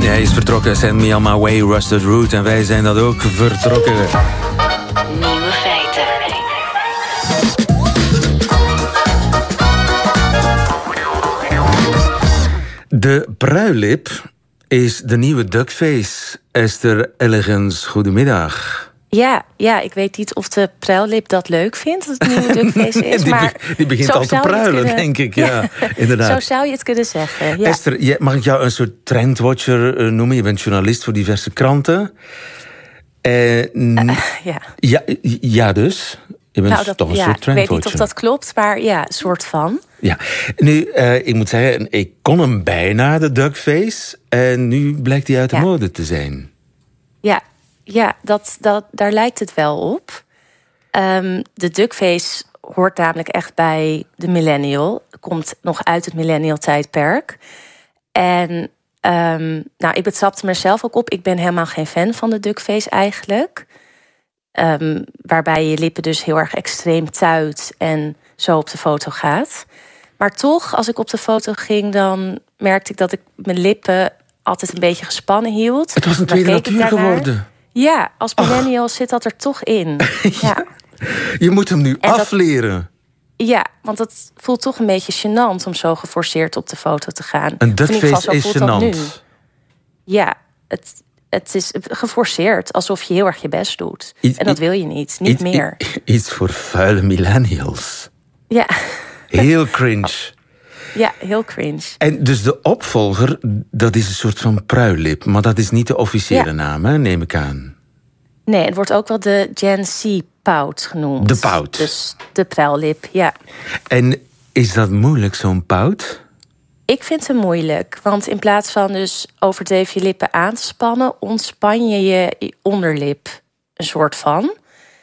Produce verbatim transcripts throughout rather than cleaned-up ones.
hij is vertrokken. Send me on my way, Rusted Root. En wij zijn dat ook vertrokken. Nieuwe feiten. De pruillip is de nieuwe duckface. Esther Ellegens, goedemiddag. Ja, ja, ik weet niet of de pruillip dat leuk vindt, dat het nieuwe duckface is. die, maar die begint al te pruilen, kunnen... denk ik. Ja, ja, inderdaad. Zo zou je het kunnen zeggen. Ja. Esther, mag ik jou een soort trendwatcher noemen? Je bent journalist voor diverse kranten. Uh, uh, ja. ja. Ja, dus. Je bent nou, dat, toch een ja, soort trendwatcher. Ik weet niet of dat klopt, maar ja, een soort van. Ja, nu, uh, ik moet zeggen, ik kon hem bijna, de duckface. En nu blijkt hij uit de ja. mode te zijn. Ja, ja dat, dat, daar lijkt het wel op. Um, de duckface hoort namelijk echt bij de millennial. Komt nog uit het millennial-tijdperk. En um, nou, ik betrapte mezelf ook op. Ik ben helemaal geen fan van de duckface eigenlijk. Um, waarbij je lippen dus heel erg extreem tuit en zo op de foto gaat. Maar toch, als ik op de foto ging, dan merkte ik dat ik mijn lippen altijd een beetje gespannen hield. Het was een tweede natuur geworden. Ja, als millennial oh. zit dat er toch in. ja. Ja. Je moet hem nu en afleren. Dat, ja, want het voelt toch een beetje gênant om zo geforceerd op de foto te gaan. Een duckface is gênant. Ja, het, het is geforceerd, alsof je heel erg je best doet. I, en dat wil je niet, niet iets, meer. Iets voor vuile millennials. Ja. Heel cringe. Ja, heel cringe. En dus de opvolger, dat is een soort van pruillip. Maar dat is niet de officiële ja. naam, hè, neem ik aan. Nee, het wordt ook wel de Gen Z pout genoemd. De pout. Dus de pruillip, ja. En is dat moeilijk, zo'n pout? Ik vind het moeilijk. Want in plaats van dus overdreven je lippen aan te spannen, ontspan je je onderlip een soort van.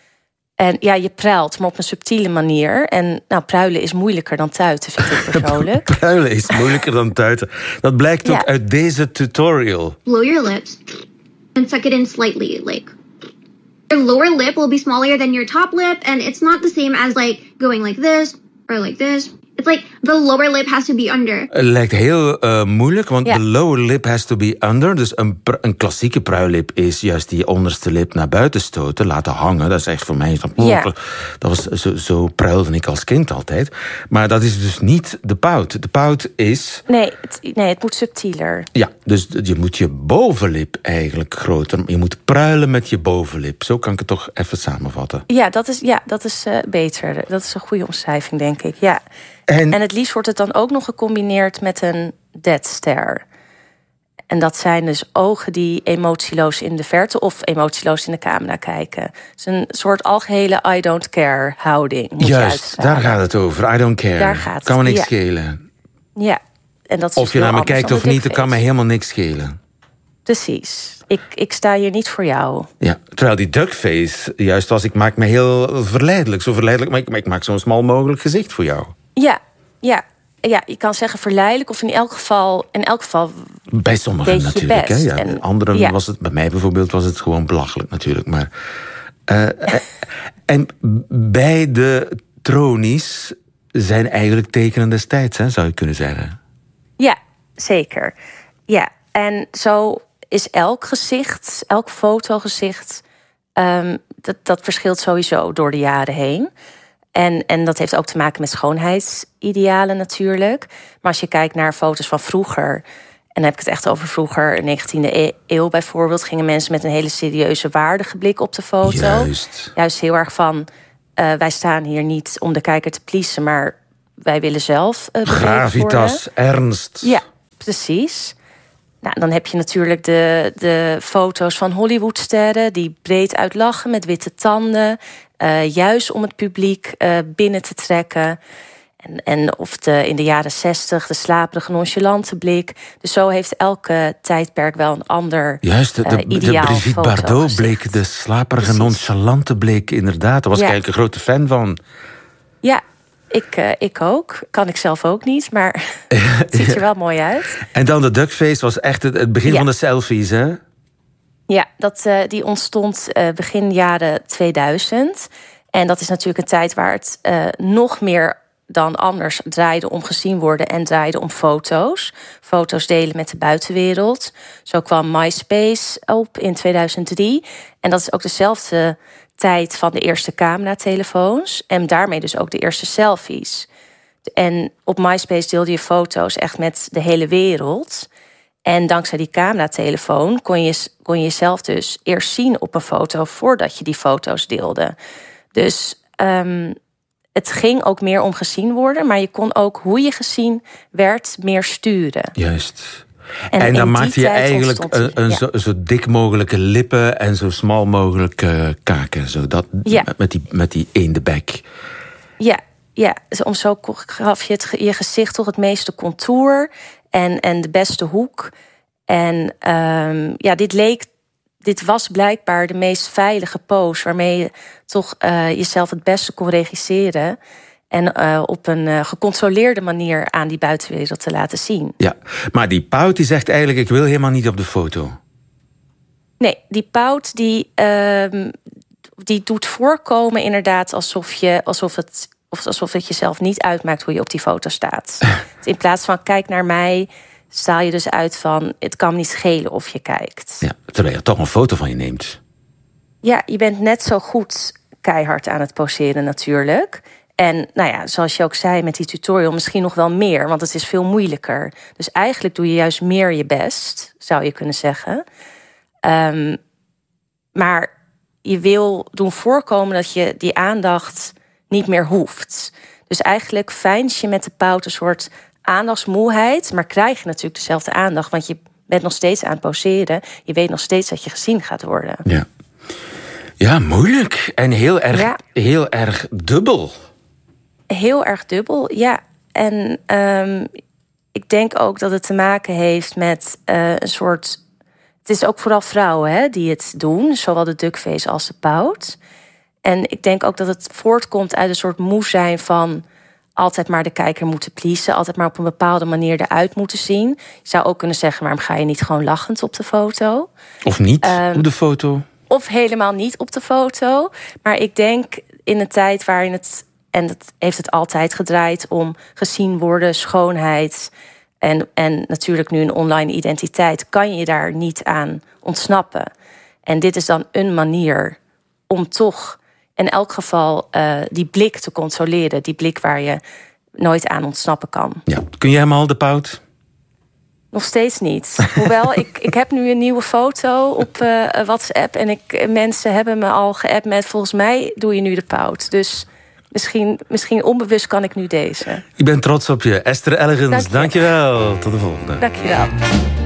En ja, je pruilt, maar op een subtiele manier. En nou, pruilen is moeilijker dan tuiten, vind ik persoonlijk. Pruilen is moeilijker dan tuiten. Dat blijkt ook ja. uit deze tutorial. Blow your lips and suck it in slightly. Like, your lower lip will be smaller than your top lip. And it's not the same as like going like this or like this. It's like the lower lip has to be under. Het lijkt heel uh, moeilijk, want de yeah. lower lip has to be under. Dus een, pr- een klassieke pruillip is juist die onderste lip naar buiten stoten, laten hangen. Dat is echt voor mij... Yeah. Dat was, zo, zo pruilde ik als kind altijd. Maar dat is dus niet de pout. De pout is... Nee, het, nee, het moet subtieler. Ja, dus je moet je bovenlip eigenlijk groter... Je moet pruilen met je bovenlip. Zo kan ik het toch even samenvatten. Ja, dat is, ja, dat is uh, beter. Dat is een goede omschrijving, denk ik. Ja. En, en het liefst wordt het dan ook nog gecombineerd met een dead stare. En dat zijn dus ogen die emotieloos in de verte of emotieloos in de camera kijken. Het is een soort algehele I don't care houding. Moet Juist, je daar gaat het over. I don't care. Daar gaat kan me niks ja. schelen. Ja. En dat is of dus je naar me kijkt of niet, dat kan me helemaal niks schelen. Precies. Ik, ik sta hier niet voor jou. Ja, terwijl die duckface juist was, ik maak me heel verleidelijk. Zo verleidelijk, maar ik, maar ik maak zo'n smal mogelijk gezicht voor jou. Ja, ja. Ja, je kan zeggen verleidelijk of in elk geval... In elk geval bij sommigen natuurlijk. Hè? Ja, en, anderen ja. was het, bij mij bijvoorbeeld was het gewoon belachelijk natuurlijk. Maar, uh, en bij de tronies zijn eigenlijk tekenen des tijds, hè, zou je kunnen zeggen. Ja, zeker. Ja, en zo is elk gezicht, elk fotogezicht... Um, dat, dat verschilt sowieso door de jaren heen. En, en dat heeft ook te maken met schoonheidsidealen natuurlijk. Maar als je kijkt naar foto's van vroeger... en dan heb ik het echt over vroeger, negentiende eeuw bijvoorbeeld... gingen mensen met een hele serieuze waardige blik op de foto. Juist. Juist heel erg van, uh, wij staan hier niet om de kijker te pleasen... maar wij willen zelf uh, gravitas, worden. ernst. Ja, precies. Nou, dan heb je natuurlijk de, de foto's van Hollywoodsterren... die breed uitlachen met witte tanden... Uh, juist om het publiek uh, binnen te trekken. En, en of de, in de jaren zestig de slaperige, nonchalante blik. Dus zo heeft elke tijdperk wel een ander Juist, de, de, uh, ideaal de Brigitte Bardot bleek de slaperige, Precies. nonchalante blik. Inderdaad, daar was ja. ik eigenlijk een grote fan van. Ja, ik, uh, ik ook. Kan ik zelf ook niet, maar het ziet er wel mooi uit. En dan de duckface was echt het, het begin ja. van de selfies, hè? Ja, dat, uh, die ontstond uh, begin jaren tweeduizend. En dat is natuurlijk een tijd waar het uh, nog meer dan anders draaide om gezien worden en draaide om foto's. Foto's delen met de buitenwereld. Zo kwam MySpace op in tweeduizend drie. En dat is ook dezelfde tijd van de eerste cameratelefoons. En daarmee dus ook de eerste selfies. En op MySpace deelde je foto's echt met de hele wereld. En dankzij die cameratelefoon kon je, kon je jezelf dus eerst zien op een foto voordat je die foto's deelde. Dus um, het ging ook meer om gezien worden, maar je kon ook hoe je gezien werd meer sturen. Juist. En, en dan maakte je eigenlijk een, een ja. zo, zo dik mogelijke lippen en zo smal mogelijk uh, kaken. Zo dat, ja. met, die, met die eendebek. Ja, ja, om zo gaf je het, je gezicht toch het meeste contour en, en de beste hoek. En um, ja, dit leek, dit was blijkbaar de meest veilige pose waarmee je toch uh, jezelf het beste kon regisseren. En uh, op een uh, gecontroleerde manier aan die buitenwereld te laten zien. Ja, maar die Pout die zegt eigenlijk, ik wil helemaal niet op de foto. Nee, die Pout die, uh, die doet voorkomen inderdaad alsof, je, alsof, het, alsof het jezelf niet uitmaakt hoe je op die foto staat. In plaats van kijk naar mij, straal je dus uit van het kan niet schelen of je kijkt. Ja, terwijl je toch een foto van je neemt. Ja, je bent net zo goed keihard aan het poseren natuurlijk. En nou ja, zoals je ook zei met die tutorial, misschien nog wel meer, want het is veel moeilijker. Dus eigenlijk doe je juist meer je best, zou je kunnen zeggen. Um, maar je wil doen voorkomen dat je die aandacht niet meer hoeft. Dus eigenlijk veins je met de Pout een soort aandachtsmoeheid, maar krijg je natuurlijk dezelfde aandacht, want je bent nog steeds aan het poseren. Je weet nog steeds dat je gezien gaat worden. Ja, ja moeilijk en heel erg, ja. heel erg dubbel. Heel erg dubbel, ja. En um, ik denk ook dat het te maken heeft met uh, een soort... Het is ook vooral vrouwen hè, die het doen, zowel de duckface als de Pout. En ik denk ook dat het voortkomt uit een soort moe zijn van altijd maar de kijker moeten pleasen, altijd maar op een bepaalde manier eruit moeten zien. Je zou ook kunnen zeggen, waarom ga je niet gewoon lachend op de foto? Of niet um, op de foto? Of helemaal niet op de foto. Maar ik denk in een tijd waarin het... En dat heeft het altijd gedraaid om gezien worden, schoonheid. En, en natuurlijk nu een online identiteit. Kan je daar niet aan ontsnappen. En dit is dan een manier om toch in elk geval uh, die blik te controleren. Die blik waar je nooit aan ontsnappen kan. Ja. Kun jij hem al, de Pout? Nog steeds niet. Hoewel, ik, ik heb nu een nieuwe foto op uh, WhatsApp. En ik, mensen hebben me al geappt met volgens mij doe je nu de Pout. Dus... Misschien, misschien onbewust kan ik nu deze. Ik ben trots op je. Esther Ellegens, dank je wel. Tot de volgende. Dank je wel.